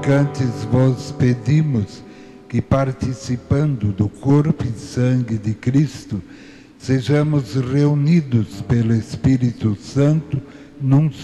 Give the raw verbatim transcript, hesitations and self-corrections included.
Antes vos pedimos que, participando do corpo e sangue de Cristo, sejamos reunidos pelo Espírito Santo num